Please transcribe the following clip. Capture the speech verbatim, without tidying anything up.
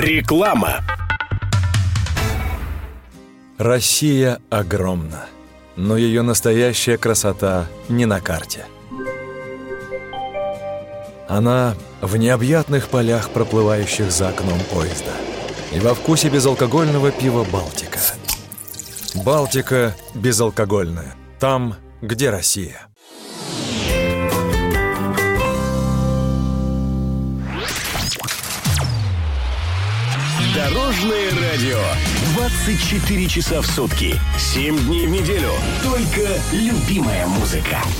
Реклама. Россия огромна, но ее настоящая красота не на карте. Она в необъятных полях, проплывающих за окном поезда, и во вкусе безалкогольного пива «Балтика». «Балтика» безалкогольная. Там, где Россия. Дорожное радио. двадцать четыре часа в сутки. семь дней в неделю. Только любимая музыка.